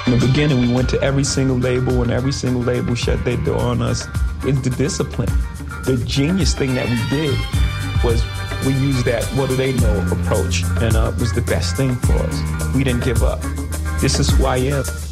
In the beginning, we went to every single label, and every single label shut their door on us. It's the discipline. The genius thing that we did was we used that what do they know approach, and it was the best thing for us. We didn't give up. This is who I am.